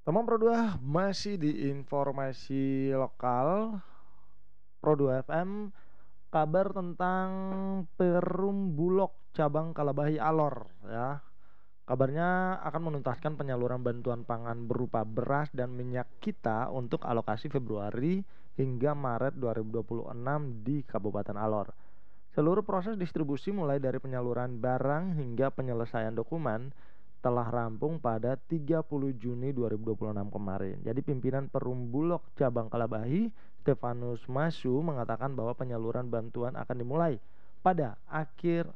Teman Pro2 masih di informasi lokal Pro2 FM, kabar tentang Perum Bulog cabang Kalabahi Alor ya. Kabarnya akan menuntaskan penyaluran bantuan pangan berupa beras dan minyak kita untuk alokasi Februari hingga Maret 2026 di Kabupaten Alor. Seluruh proses distribusi mulai dari penyaluran barang hingga penyelesaian dokumen telah rampung pada 30 Juni 2026 kemarin. Jadi pimpinan Perum Bulog cabang Kalabahi, Stefanus Masu, mengatakan bahwa penyaluran bantuan akan dimulai pada akhir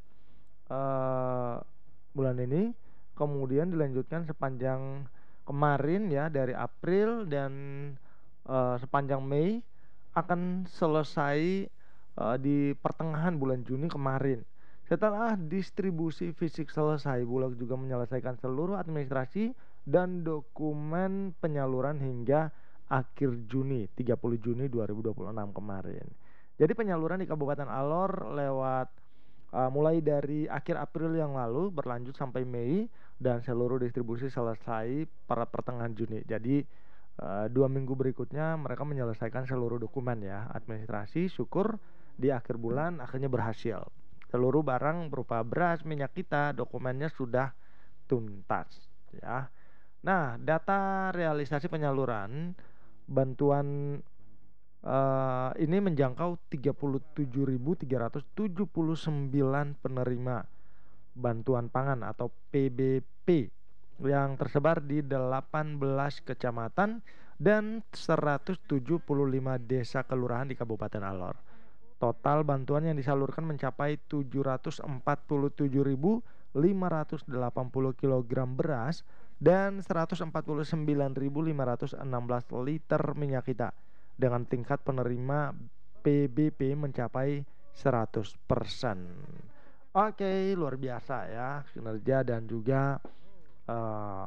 bulan ini, kemudian dilanjutkan sepanjang kemarin ya, dari April, dan sepanjang Mei, akan selesai di pertengahan bulan Juni kemarin. Setelah distribusi fisik selesai, Bulog juga menyelesaikan seluruh administrasi dan dokumen penyaluran hingga akhir Juni, 30 Juni 2026 kemarin. Jadi penyaluran di Kabupaten Alor lewat mulai dari akhir April yang lalu berlanjut sampai Mei, dan seluruh distribusi selesai pada pertengahan Juni. Jadi 2 minggu berikutnya mereka menyelesaikan seluruh dokumen ya, administrasi. Syukur di akhir bulan akhirnya berhasil. Seluruh barang berupa beras, minyak kita, dokumennya sudah tuntas ya. Nah, data realisasi penyaluran bantuan ini menjangkau 37.379 penerima bantuan pangan atau PBP yang tersebar di 18 kecamatan dan 175 desa kelurahan di Kabupaten Alor. Total bantuan yang disalurkan mencapai 747.580 kg beras dan 149.516 liter minyak kita, dengan tingkat penerima PBP mencapai 100%. Oke, luar biasa ya kinerja dan juga uh,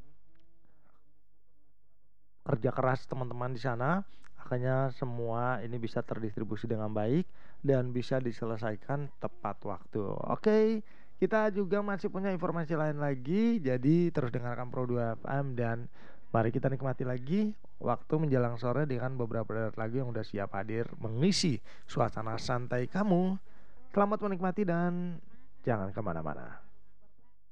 kerja keras teman-teman di sana. Akhirnya semua ini bisa terdistribusi dengan baik dan bisa diselesaikan tepat waktu. Oke, kita juga masih punya informasi lain lagi. Jadi terus dengarkan Pro2 FM dan mari kita nikmati lagi waktu menjelang sore dengan beberapa lagu yang udah siap hadir mengisi suasana santai kamu. Selamat menikmati dan jangan kemana-mana.